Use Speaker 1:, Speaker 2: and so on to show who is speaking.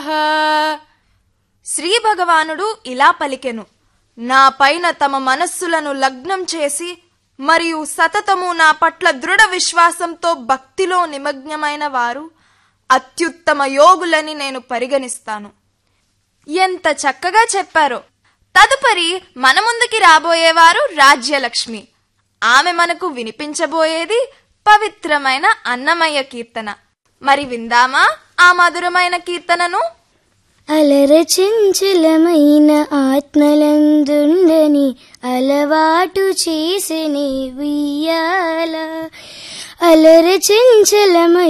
Speaker 1: శ్రీ భగవానుడు ఇలా పలికెను, నా పైన తమ మనస్సులను లగ్నం చేసి మరియు సతతము నా పట్ల దృఢ విశ్వాసంతో భక్తిలో నిమగ్నమైన వారు అత్యుత్తమ యోగులని నేను పరిగణిస్తాను. ఎంత చక్కగా చెప్పారో. తదుపరి మన ముందుకి రాబోయేవారు రాజ్యలక్ష్మి. ఆమె మనకు వినిపించబోయేది పవిత్రమైన అన్నమయ్య కీర్తన. మరి విందామా ఆ మధురమైన కీర్తనను?
Speaker 2: అలరచించలమైన ఆత్మలందుండని అలవాటు చేసిని వియ్యాల. అలరచించలమైన